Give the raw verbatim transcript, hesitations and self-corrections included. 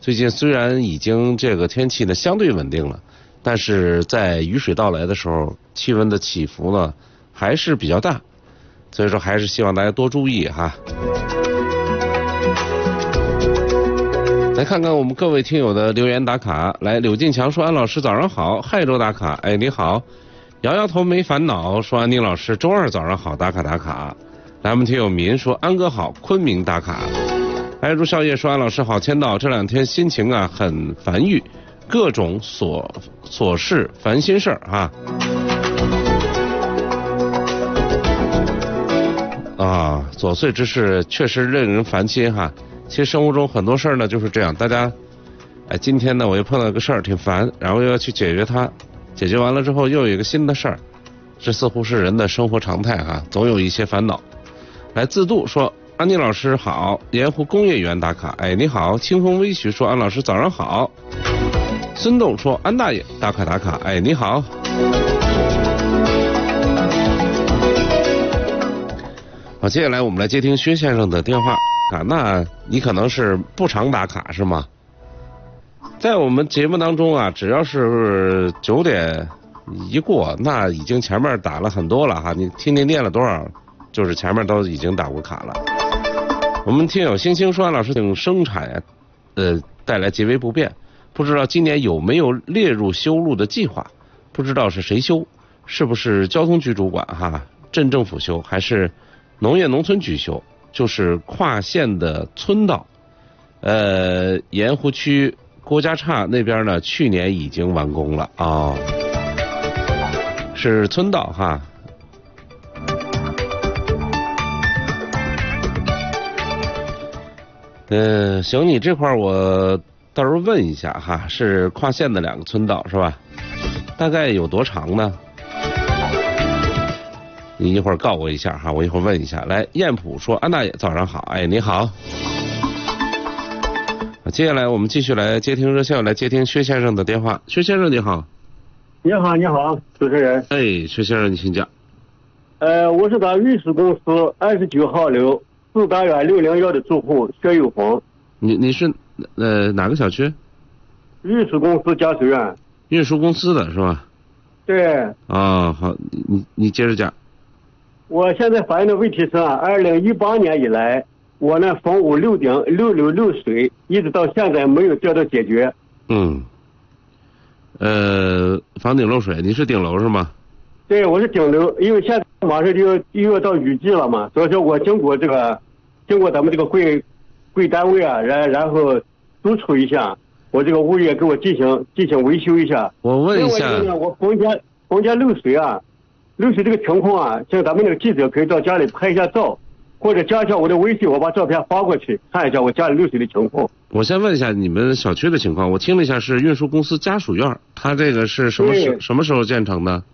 最近虽然已经这个天气呢相对稳定了，但是在雨水到来的时候，气温的起伏呢还是比较大，所以说还是希望大家多注意哈。来看看我们各位听友的留言打卡。来，柳进强说：“安老师早上好。”亥州打卡，哎你好。摇摇头没烦恼说：“安宁老师周二早上好，打卡打卡。”来，我们听友民说：“安哥好，昆明打卡。”还有朱少爷说：“安老师好，签到。这两天心情啊很烦郁，各种琐琐事烦心事儿啊。”啊，琐碎之事确实令人烦心哈。其实生活中很多事儿呢就是这样，大家，哎，今天呢我又碰到个事儿挺烦，然后又要去解决它，解决完了之后又有一个新的事儿，这似乎是人的生活常态哈，总有一些烦恼。来，自度说。安妮老师好，盐湖工业园打卡，哎你好。清风微徐说：“安老师早上好。”孙栋说：“安大爷打卡打卡，哎你好。”好，接下来我们来接听薛先生的电话啊。那你可能是不常打卡是吗？在我们节目当中啊，只要是九点一过，那已经前面打了很多了哈。你听听念了多少，就是前面都已经打过卡了。我们听友星星说：“安老师，请生产呃带来极为不便，不知道今年有没有列入修路的计划？不知道是谁修，是不是交通局主管哈，镇政府修，还是农业农村局修？就是跨县的村道，呃，盐湖区郭家岔那边呢，去年已经完工了啊、哦，是村道哈。”嗯、呃，行，你这块我到时候问一下哈，是跨县的两个村道是吧？大概有多长呢？你一会儿告我一下哈，我一会儿问一下。来，燕普说：“安大爷早上好，哎你好。”接下来我们继续来接听热线，来接听薛先生的电话。薛先生你好。 你好，你好，主持人。 哎，薛先生你请讲。 呃，我是咱运输公司二十九号楼。四单元六零幺的住户薛有红。 你你是呃哪个小区？ 运输公司家属院。 运输公司的是吧？ 对。 啊、哦，好，你你接着讲。 我现在反映的问题是啊，二零一八年以来，我呢房屋六顶六楼漏水，一直到现在没有得到解决。 嗯。呃，房顶漏水，你是顶楼是吗？ 对，我是顶楼，因为现在马上就要又要到雨季了嘛，所以说我经过这个，经过咱们这个贵贵单位啊，然然后督促一下，我这个物业给我进行进行维修一下。 我问一下， 呢，我房间房间漏水啊，漏水这个情况啊，像咱们那个记者可以到家里拍一下照，或者加一下我的微信，我把照片发过去，看一下我家里漏水的情况。 我先问一下你们小区的情况，我听了一下是运输公司家属院，它这个是什么时什么时候建成的？